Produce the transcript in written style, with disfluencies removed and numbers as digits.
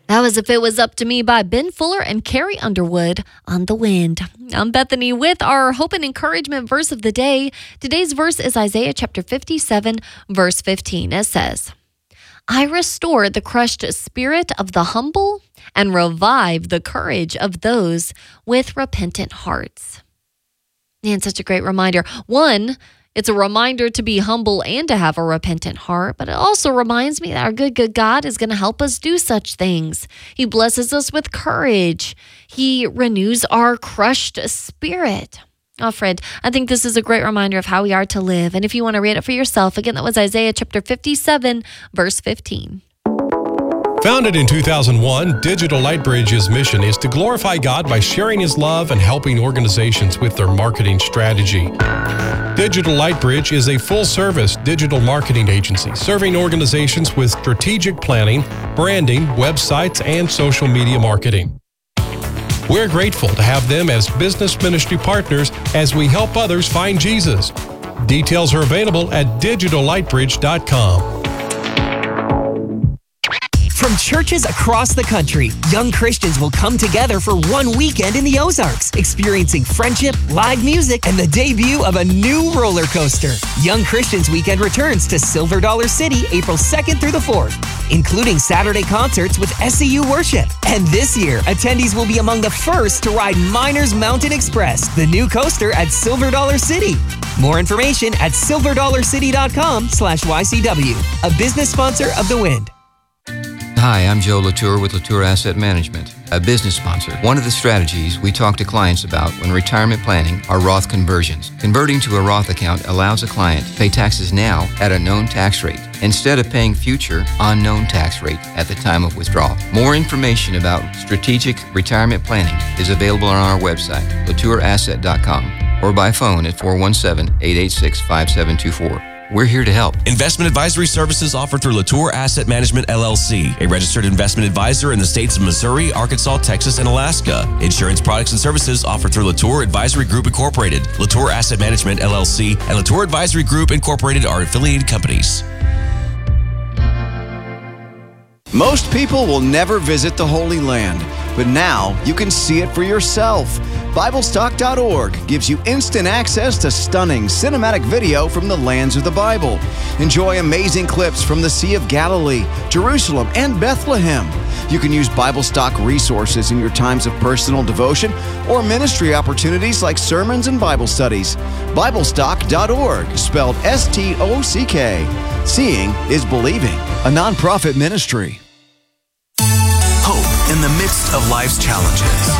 That was If It Was Up to Me by Ben Fuller and Carrie Underwood on The Wind. I'm Bethany with our hope and encouragement verse of the day. Today's verse is Isaiah chapter 57, verse 15. It says, I restore the crushed spirit of the humble and revive the courage of those with repentant hearts. And such a great reminder. One, it's a reminder to be humble and to have a repentant heart, but it also reminds me that our good God is going to help us do such things. He blesses us with courage. He renews our crushed spirit. Oh, friend, I think this is a great reminder of how we are to live. And if you want to read it for yourself, again, that was Isaiah chapter 57, verse 15. Founded in 2001, Digital Lightbridge's mission is to glorify God by sharing His love and helping organizations with their marketing strategy. Digital Lightbridge is a full-service digital marketing agency serving organizations with strategic planning, branding, websites, and social media marketing. We're grateful to have them as business ministry partners as we help others find Jesus. Details are available at digitallightbridge.com. From churches across the country, young Christians will come together for one weekend in the Ozarks, experiencing friendship, live music, and the debut of a new roller coaster. Young Christians Weekend returns to Silver Dollar City April 2nd through the 4th, including Saturday concerts with SCU Worship. And this year, attendees will be among the first to ride Miners Mountain Express, the new coaster at Silver Dollar City. More information at silverdollarcity.com/YCW, a business sponsor of The Wind. Hi, I'm Joe Latour with Latour Asset Management, a business sponsor. One of the strategies we talk to clients about when retirement planning are Roth conversions. Converting to a Roth account allows a client to pay taxes now at a known tax rate instead of paying future unknown tax rate at the time of withdrawal. More information about strategic retirement planning is available on our website, latourasset.com, or by phone at 417-886-5724. We're here to help. Investment advisory services offered through Latour Asset Management, LLC, a registered investment advisor in the states of Missouri, Arkansas, Texas, and Alaska. Insurance products and services offered through Latour Advisory Group Incorporated. Latour Asset Management, LLC, and Latour Advisory Group Incorporated are affiliated companies. Most people will never visit the Holy Land, but now you can see it for yourself. BibleStock.org gives you instant access to stunning cinematic video from the lands of the Bible. Enjoy amazing clips from the Sea of Galilee, Jerusalem, and Bethlehem. You can use BibleStock resources in your times of personal devotion or ministry opportunities like sermons and Bible studies. BibleStock.org, spelled S-T-O-C-K. Seeing is believing, a nonprofit ministry. Hope in the midst of life's challenges.